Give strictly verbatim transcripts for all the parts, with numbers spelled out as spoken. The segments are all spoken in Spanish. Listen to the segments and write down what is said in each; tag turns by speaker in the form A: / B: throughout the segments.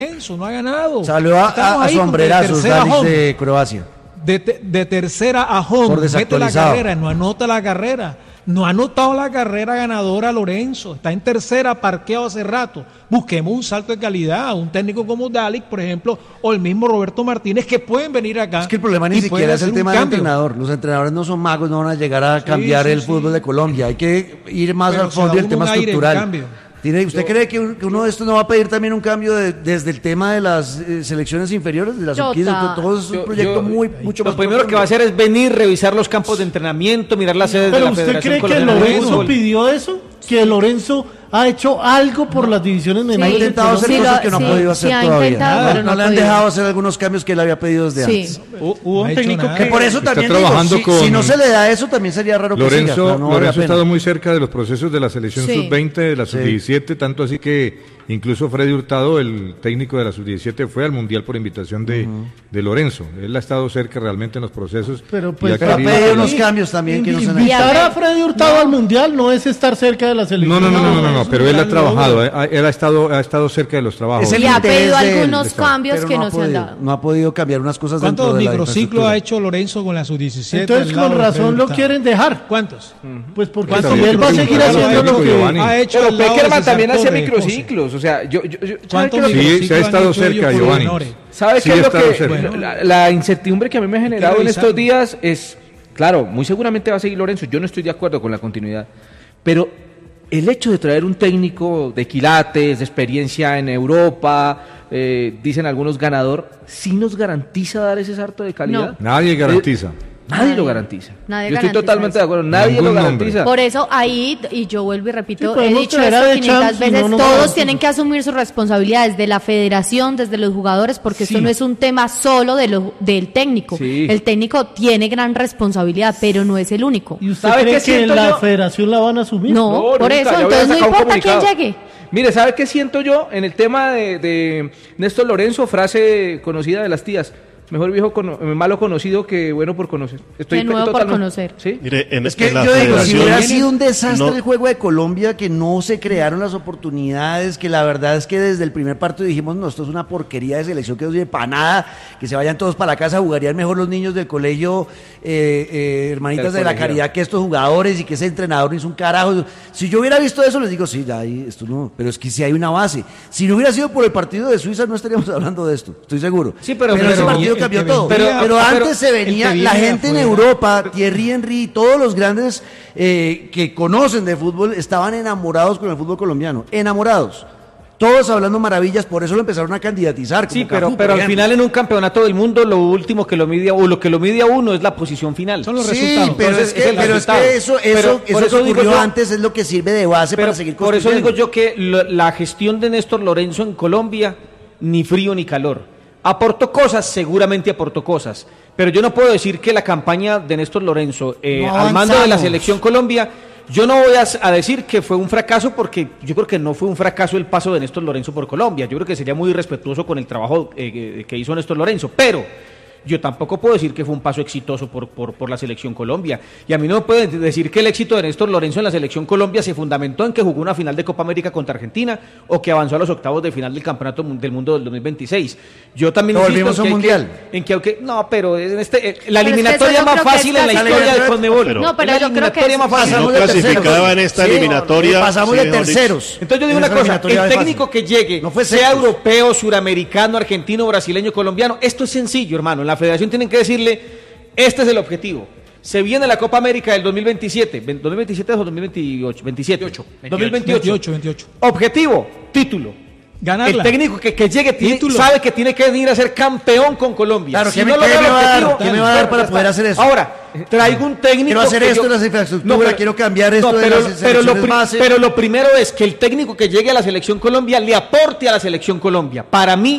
A: Lorenzo, no ha ganado.
B: Salió a, a, a sombrerazos Dalic de Croacia.
A: De, te, de tercera a home, mete la carrera, no anota la carrera. No ha anotado la carrera ganadora Lorenzo. Está en tercera, parqueado hace rato. Busquemos un salto de calidad. Un técnico como Dalic, por ejemplo, o el mismo Roberto Martínez, que pueden venir acá.
B: Es que el problema ni siquiera es el tema del entrenador. Los entrenadores no son magos, no van a llegar a cambiar sí, sí, el fútbol sí. de Colombia. Hay que ir más Pero al fondo del tema estructural. ¿Tiene, ¿Usted Yo, cree que uno de estos no va a pedir también un cambio de, desde el tema de las eh, selecciones inferiores, de las sub quince? Todo es un yo, proyecto yo, muy, mucho
C: lo
B: más
C: Lo primero profundo. que va a hacer es venir, revisar los campos de entrenamiento, mirar las sedes
D: Pero
C: de la Federación
D: Colombiana. ¿Pero usted cree que Lorenzo pidió eso? ¿Que Lorenzo ha hecho algo por las divisiones menores?
B: Sí. Ha intentado hacer sí, cosas lo, que no sí, ha podido hacer sí todavía. Nada, no, no le han dejado hacer algunos cambios que él había pedido desde sí. antes.
D: Hubo un técnico que,
B: que por eso
E: está
B: también
E: trabajando
B: digo,
E: con
B: si, si no se le da eso también sería raro
E: Lorenzo,
B: que siga. No, no
E: Lorenzo ha estado muy cerca de los procesos de la selección sí. sub veinte, de la sub diecisiete, sí. tanto así que incluso Freddy Hurtado, el técnico de la sub diecisiete, fue al Mundial por invitación de, uh-huh. de Lorenzo. Él ha estado cerca realmente en los procesos.
D: Pero pues
B: ha pedido unos cambios también que no se han hecho.
D: Invitar a Freddy Hurtado no. al Mundial no es estar cerca de la selección.
E: No, no, no, no, no, no, no pero él ha trabajado, eh, él ha estado, ha estado cerca de los trabajos.
F: Y ha pedido algunos cambios que no,
B: no
F: se han dado.
B: No ha podido cambiar unas cosas
A: dentro
B: de la
A: ¿Cuántos microciclos ha hecho Lorenzo con la sub diecisiete?
D: Entonces con razón lo quieren dejar.
A: ¿Cuántos?
D: Pues porque si él va a seguir haciendo lo que
C: ha hecho. Pero Peckerman también hacía microciclos, o sea, yo
A: ¿Cuántos
E: sí, se ha estado cerca, Giovanni.
C: ¿Sabe qué es lo que bueno, la, la incertidumbre que a mí me ha generado en estos días es, claro, muy seguramente va a seguir Lorenzo, yo no estoy de acuerdo con la continuidad, pero el hecho de traer un técnico de quilates, de experiencia en Europa, eh, dicen algunos ganador, ¿sí nos garantiza dar ese salto de calidad?
E: No. Nadie garantiza.
C: Eh, Nadie, nadie lo garantiza.
F: Nadie
C: Yo
F: garantiza
C: estoy totalmente
F: eso.
C: de acuerdo. Nadie
E: Ningún
C: lo garantiza.
F: Nombre. Por eso ahí, y yo vuelvo y repito,
D: sí,
F: he dicho esto quinientas veces,
D: no, no,
F: todos
D: no,
F: tienen que asumir sus responsabilidades, de la federación, desde los jugadores, porque sí. esto no es un tema solo de lo, del técnico. Sí. El técnico tiene gran responsabilidad, pero no es el único.
D: ¿Y usted cree que, que la yo? federación la van a asumir?
F: No, no por nunca. eso, ya entonces no importa quién llegue.
C: Mire, ¿sabe qué siento yo en el tema de, de Néstor Lorenzo? Frase conocida de las tías. Mejor viejo cono- malo conocido que bueno por conocer. Estoy
F: de nuevo por conocer.
C: ¿Sí?
B: Mire, en, es que en yo digo, si hubiera sido un desastre no. el juego de Colombia, que no se crearon las oportunidades, que la verdad es que desde el primer partido dijimos, no, esto es una porquería de selección que no sirve para nada, que se vayan todos para la casa, jugarían mejor los niños del colegio, eh, eh, hermanitas el de colegio. La caridad, que estos jugadores y que ese entrenador no hizo un carajo. Si yo hubiera visto eso, les digo, sí, ya ahí, esto no, pero es que sí hay una base. Si no hubiera sido por el partido de Suiza, no estaríamos hablando de esto, estoy seguro.
C: Sí, pero,
B: pero, pero ese partido cambió todo. Pero, pero antes pero se venía la gente en Europa, Thierry Henry, todos los grandes eh, que conocen de fútbol estaban enamorados con el fútbol colombiano, enamorados. Todos hablando maravillas, por eso lo empezaron a candidatizar. Como
C: sí, pero,
B: Cafú,
C: pero al final en un campeonato del mundo lo último que lo media o lo que lo media uno es la posición final.
A: Son los
B: sí,
A: resultados.
B: pero, es que, es pero es que eso, eso, pero, eso, eso que ocurrió yo, antes es lo que sirve de base para seguir construyendo.
C: Por eso digo yo que lo, la gestión de Néstor Lorenzo en Colombia, ni frío ni calor. Aportó cosas, seguramente aportó cosas, pero yo no puedo decir que la campaña de Néstor Lorenzo eh, no al mando de la Selección Colombia, yo no voy a, a decir que fue un fracaso, porque yo creo que no fue un fracaso el paso de Néstor Lorenzo por Colombia. Yo creo que sería muy irrespetuoso con el trabajo eh, que hizo Néstor Lorenzo, pero yo tampoco puedo decir que fue un paso exitoso por, por, por la Selección Colombia. Y a mí no me pueden decir que el éxito de Néstor Lorenzo en la Selección Colombia se fundamentó en que jugó una final de Copa América contra Argentina o que avanzó a los octavos de final del Campeonato del Mundo del dos mil veintiséis. Yo también
B: no volvimos a un mundial.
C: Que, en que aunque no, pero en este eh, la pero eliminatoria es que más fácil en la historia de Conmebol.
F: No, pero yo creo que
C: es más fácil.
E: No clasificaba en esta sí, eliminatoria.
B: Pasamos sí, de terceros.
C: Entonces yo digo una cosa, el técnico que llegue, no sea europeo, suramericano, argentino, brasileño, colombiano, esto es sencillo, hermano. En la federación tienen que decir este es el objetivo. Se viene la Copa América del dos mil veintisiete. ¿dos mil veintisiete o dos mil veintiocho? veintisiete. dos mil veintiocho.
A: veintiocho.
C: Objetivo, título.
A: Ganarla.
C: El técnico que, que llegue tiene, sabe que tiene que venir a ser campeón con Colombia.
B: Claro,
C: si
B: ¿qué,
C: no
B: me, ¿qué, me va
C: objetivo,
B: ¿qué me va a dar para poder hacer eso?
C: Ahora, traigo un técnico.
B: Quiero hacer esto
C: yo,
B: en las infraestructuras, no, pero, quiero cambiar esto
C: no,
B: de
C: pero,
B: las
C: pero lo,
B: base.
C: pero lo primero es que el técnico que llegue a la Selección Colombia le aporte a la Selección Colombia. Para mí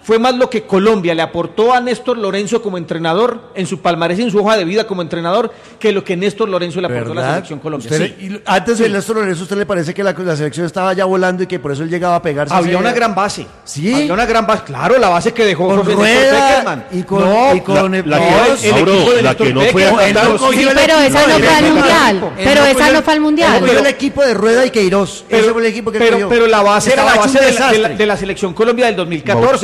C: fue más lo que Colombia le aportó a Néstor Lorenzo como entrenador, en su palmarés y en su hoja de vida como entrenador, que lo que Néstor Lorenzo le aportó ¿verdad? A la selección colombiana.
B: Sí. Y antes de sí. Néstor Lorenzo, ¿usted le parece que la, la selección estaba ya volando y que por eso él llegaba a pegarse?
C: Había una gran base.
B: Sí.
C: Había una gran base. Claro, la base que dejó
B: con
C: José
B: Rueda y con, no, y con
G: la, el, la, que, el, el equipo de la que no fue a
F: Qatar. Sí, pero esa no fue al Mundial. Pero esa no fue al Mundial.
B: Fue el equipo de Rueda y Queiroz. Ese fue el equipo que
C: pero, pero la base era la base de la, de, la, de la selección Colombia del dos mil catorce.